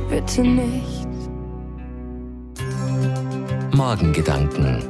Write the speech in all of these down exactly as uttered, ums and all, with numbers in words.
bitte nicht. Morgengedanken.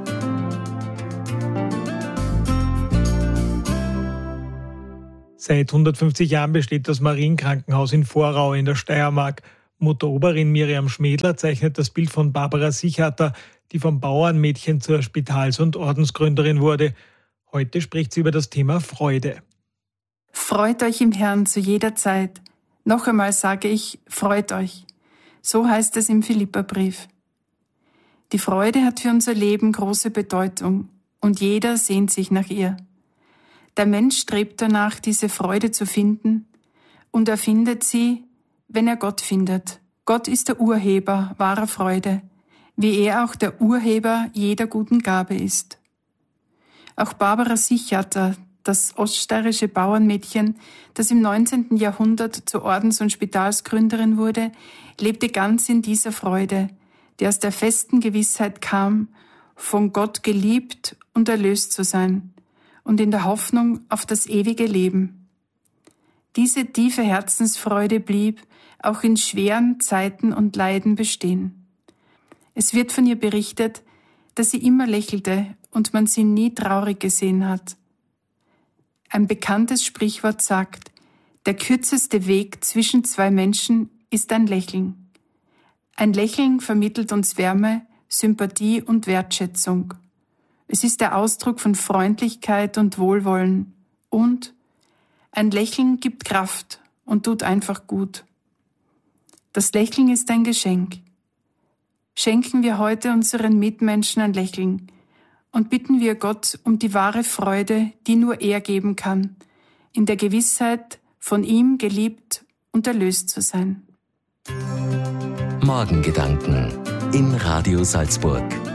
Seit hundertfünfzig Jahren besteht das Marienkrankenhaus in Vorau in der Steiermark. Mutteroberin Miriam Schmädler zeichnet das Bild von Barbara Sichater, die vom Bauernmädchen zur Spitals- und Ordensgründerin wurde. Heute spricht sie über das Thema Freude. Freut euch im Herrn zu jeder Zeit. Noch einmal sage ich, freut euch. So heißt es im Philipperbrief. Die Freude hat für unser Leben große Bedeutung und jeder sehnt sich nach ihr. Der Mensch strebt danach, diese Freude zu finden, und er findet sie, wenn er Gott findet. Gott ist der Urheber wahrer Freude, wie er auch der Urheber jeder guten Gabe ist. Auch Barbara Sichater, das oststeirische Bauernmädchen, das im neunzehnten Jahrhundert zur Ordens- und Spitalsgründerin wurde, lebte ganz in dieser Freude, die aus der festen Gewissheit kam, von Gott geliebt und erlöst zu sein, und in der Hoffnung auf das ewige Leben. Diese tiefe Herzensfreude blieb auch in schweren Zeiten und Leiden bestehen. Es wird von ihr berichtet, dass sie immer lächelte und man sie nie traurig gesehen hat. Ein bekanntes Sprichwort sagt, der kürzeste Weg zwischen zwei Menschen ist ein Lächeln. Ein Lächeln vermittelt uns Wärme, Sympathie und Wertschätzung. Es ist der Ausdruck von Freundlichkeit und Wohlwollen. Und ein Lächeln gibt Kraft und tut einfach gut. Das Lächeln ist ein Geschenk. Schenken wir heute unseren Mitmenschen ein Lächeln und bitten wir Gott um die wahre Freude, die nur er geben kann, in der Gewissheit, von ihm geliebt und erlöst zu sein. Morgengedanken in Radio Salzburg.